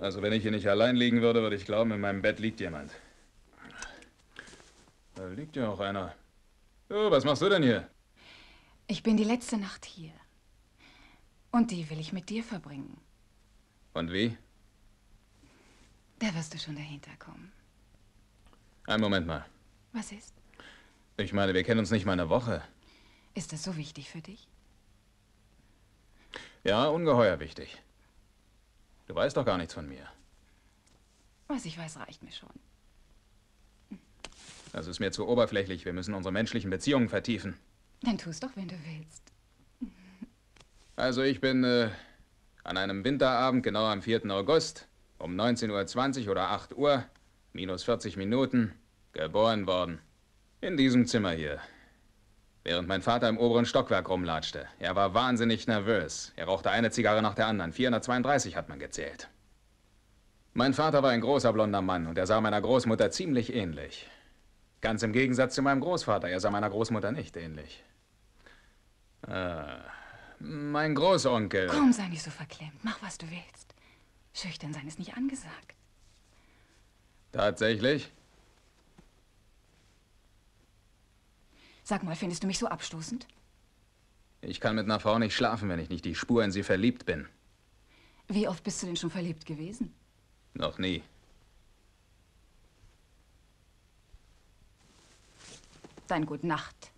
Also wenn ich hier nicht allein liegen würde, würde ich glauben, in meinem Bett liegt jemand. Da liegt ja auch einer. Oh, was machst du denn hier? Ich bin die letzte Nacht hier. Und die will ich mit dir verbringen. Und wie? Da wirst du schon dahinter kommen. Einen Moment mal. Was ist? Ich meine, wir kennen uns nicht mal eine Woche. Ist das so wichtig für dich? Ja, ungeheuer wichtig. Du weißt doch gar nichts von mir. Was ich weiß, reicht mir schon. Das ist mir zu oberflächlich. Wir müssen unsere menschlichen Beziehungen vertiefen. Dann tu es doch, wenn du willst. Also ich bin an einem Winterabend, genau am 4. August, um 19:20 Uhr oder 8 Uhr, minus 40 Minuten, geboren worden. In diesem Zimmer hier. Während mein Vater im oberen Stockwerk rumlatschte. Er war wahnsinnig nervös. Er rauchte eine Zigarre nach der anderen. 432 hat man gezählt. Mein Vater war ein großer blonder Mann und er sah meiner Großmutter ziemlich ähnlich. Ganz im Gegensatz zu meinem Großvater. Er sah meiner Großmutter nicht ähnlich. Mein Großonkel. Komm, sei nicht so verklemmt. Mach, was du willst. Schüchtern sein ist nicht angesagt. Tatsächlich? Sag mal, findest du mich so abstoßend? Ich kann mit einer Frau nicht schlafen, wenn ich nicht die Spur in sie verliebt bin. Wie oft bist du denn schon verliebt gewesen? Noch nie. Dann Gute Nacht.